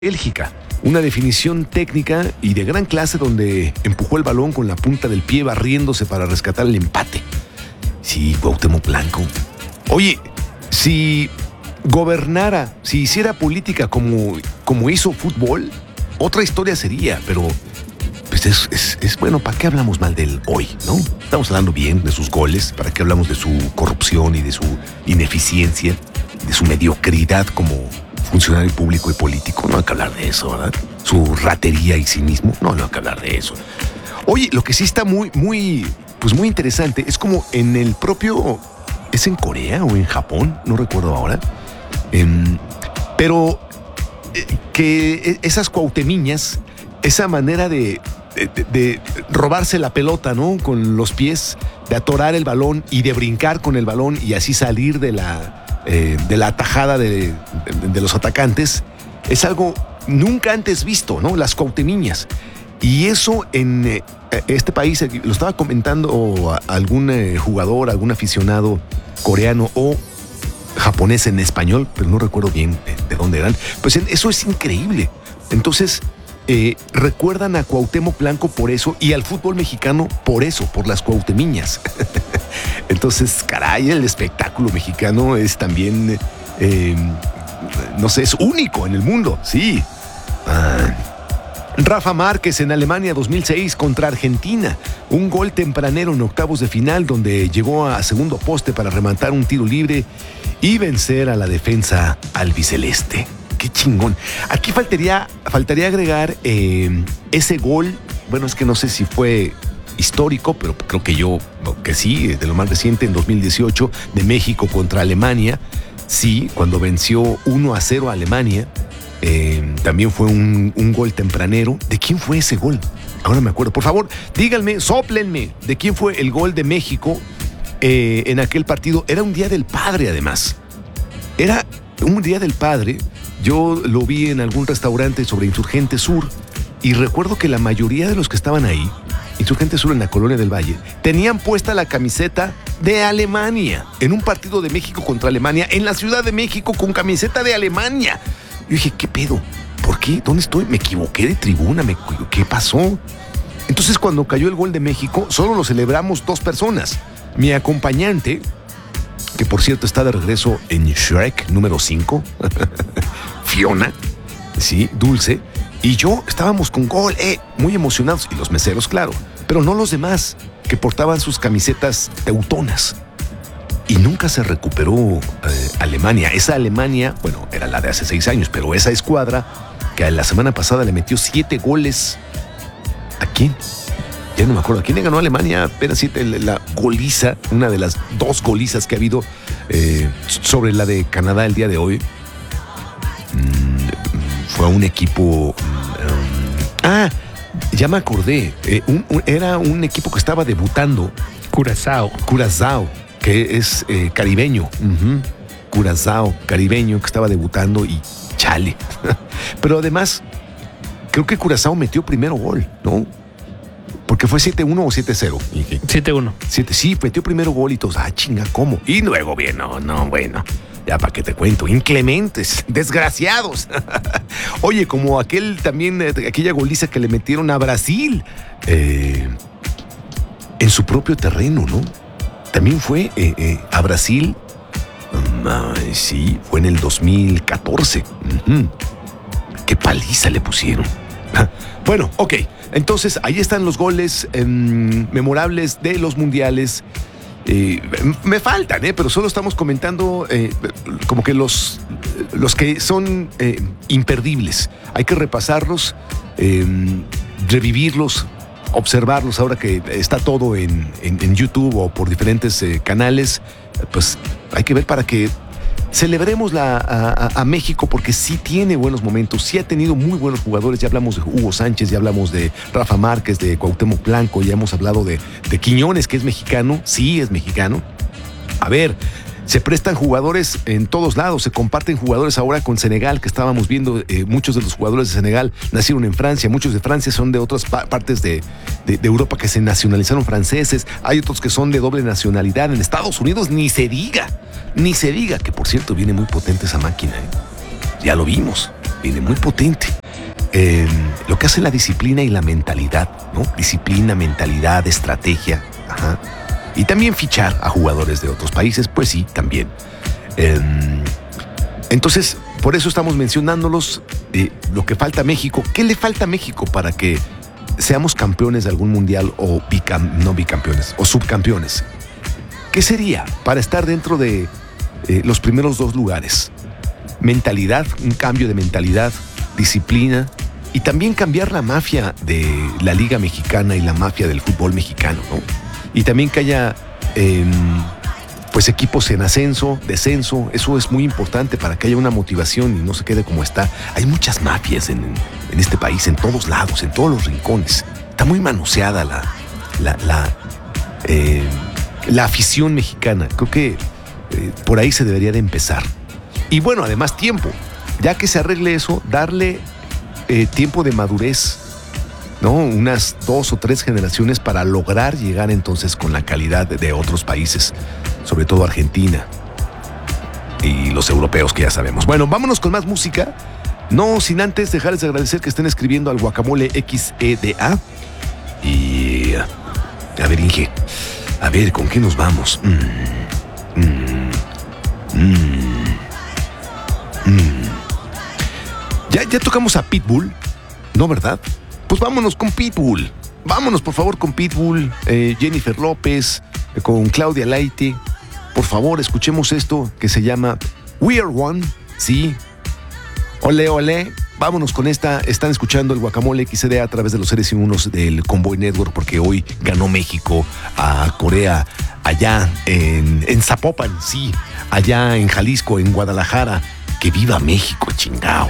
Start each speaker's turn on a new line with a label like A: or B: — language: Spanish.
A: Bélgica. Una definición técnica y de gran clase donde empujó el balón con la punta del pie barriéndose para rescatar el empate. Sí, Cuauhtémoc Blanco. Oye, si gobernara, si hiciera política como hizo fútbol, otra historia sería, pero pues es bueno, ¿para qué hablamos mal de él hoy, no? Estamos hablando bien de sus goles, ¿para qué hablamos de su corrupción y de su ineficiencia, de su mediocridad como funcionario público y político? No hay que hablar de eso, ¿verdad? Su ratería y cinismo, no hay que hablar de eso. Oye, lo que sí está muy interesante es como en el propio, ¿es en Corea o en Japón? No recuerdo ahora. Pero que esas cuauhtemiñas, esa manera de robarse la pelota, ¿no? Con los pies, de atorar el balón y de brincar con el balón y así salir de la atajada de los atacantes, es algo nunca antes visto, ¿no? Las cuauhtemiñas. Y eso en este país, lo estaba comentando algún jugador, algún aficionado coreano o japonés en español, pero no recuerdo bien de dónde eran. Pues eso es increíble. Entonces, recuerdan a Cuauhtémoc Blanco por eso y al fútbol mexicano por eso, por las cuauhtemiñas. Entonces, caray, el espectáculo mexicano es también, no sé, es único en el mundo, sí. Rafa Márquez en Alemania 2006 contra Argentina. Un gol tempranero en octavos de final donde llegó a segundo poste para rematar un tiro libre y vencer a la defensa albiceleste. ¡Qué chingón! Aquí faltaría agregar ese gol. Bueno, es que no sé si fue histórico, pero creo que sí, de lo más reciente, en 2018, de México contra Alemania. Sí, cuando venció 1-0 a Alemania. También fue un gol tempranero. ¿De quién fue ese gol? Ahora me acuerdo. Por favor, díganme, sóplenme, ¿de quién fue el gol de México en aquel partido? Era un Día del Padre, además. Era un Día del Padre. Yo lo vi en algún restaurante sobre Insurgente Sur y recuerdo que la mayoría de los que estaban ahí, Insurgente Sur en la Colonia del Valle, tenían puesta la camiseta de Alemania en un partido de México contra Alemania en la Ciudad de México con camiseta de Alemania. Yo dije, ¿qué pedo? ¿Por qué? ¿Dónde estoy? Me equivoqué de tribuna. ¿Qué pasó? Entonces, cuando cayó el gol de México, solo lo celebramos 2 personas. Mi acompañante, que por cierto está de regreso en Shrek número 5, Fiona, sí, Dulce, y yo estábamos con gol, muy emocionados, y los meseros, claro, pero no los demás, que portaban sus camisetas teutonas. Y nunca se recuperó Alemania. Esa Alemania, bueno, era la de hace 6 años, pero esa escuadra que la semana pasada le metió 7 goles. ¿A quién? Ya no me acuerdo. ¿A quién le ganó Alemania? Apenas 7, la goliza, una de las 2 golizas que ha habido sobre la de Canadá el día de hoy. Fue a un equipo... ya me acordé. Era un equipo que estaba debutando. Curazao, que es caribeño. Curazao, caribeño, que estaba debutando y chale. Pero además, creo que Curazao metió primero gol, ¿no? Porque fue 7-1 o 7-0.
B: 7-1.
A: Sí, metió primero gol y todos, chinga, ¿cómo? Y luego bien, bueno, ya para qué te cuento, inclementes, desgraciados. Oye, como aquella goliza que le metieron a Brasil en su propio terreno, ¿no? También fue a Brasil, sí, fue en el 2014. Qué paliza le pusieron. Bueno, ok, entonces ahí están los goles memorables de los mundiales. Me faltan, pero solo estamos comentando como que los que son imperdibles. Hay que repasarlos, revivirlos, observarlos ahora que está todo en YouTube o por diferentes canales. Pues hay que ver para que celebremos a México, porque sí tiene buenos momentos, sí ha tenido muy buenos jugadores. Ya hablamos de Hugo Sánchez, ya hablamos de Rafa Márquez, de Cuauhtémoc Blanco, ya hemos hablado de Quiñones, que es mexicano, sí es mexicano. A ver, se prestan jugadores en todos lados, se comparten jugadores ahora con Senegal, que estábamos viendo, muchos de los jugadores de Senegal nacieron en Francia, muchos de Francia son de otras partes de Europa que se nacionalizaron franceses, hay otros que son de doble nacionalidad. En Estados Unidos ni se diga, que por cierto viene muy potente esa máquina, ya lo vimos. viene muy potente. Lo que hace la disciplina y la mentalidad, ¿no? Disciplina, mentalidad, estrategia. Ajá. Y también fichar a jugadores de otros países, pues sí, también. Entonces, por eso estamos mencionándolos, lo que falta a México. ¿Qué le falta a México para que seamos campeones de algún mundial o no bicampeones o subcampeones? ¿Qué sería para estar dentro de los primeros 2 lugares? Mentalidad, un cambio de mentalidad, disciplina y también cambiar la mafia de la Liga Mexicana y la mafia del fútbol mexicano, ¿no? Y también que haya pues equipos en ascenso, descenso. Eso es muy importante para que haya una motivación y no se quede como está. Hay muchas mafias en este país, en todos lados, en todos los rincones. Está muy manoseada la afición mexicana. Creo que por ahí se debería de empezar. Y bueno, además tiempo. Ya que se arregle eso, darle tiempo de madurez, ¿no? Unas 2 o 3 generaciones para lograr llegar entonces con la calidad de otros países, sobre todo Argentina y los europeos que ya sabemos. Bueno, vámonos con más música. No sin antes dejarles de agradecer que estén escribiendo al Guacamole XEDA. Y a ver, Inge, a ver, ¿con qué nos vamos? Ya tocamos a Pitbull, ¿no, verdad? Pues vámonos con Pitbull. Vámonos, por favor, con Pitbull, Jennifer López, con Claudia Leite. Por favor, escuchemos esto que se llama We Are One. Sí. Ole, ole. Vámonos con esta. Están escuchando el Guacamole XD a través de los seres unos del Convoy Network, porque hoy ganó México a Corea, allá en Zapopan, sí. Allá en Jalisco, en Guadalajara. Que viva México, chingao.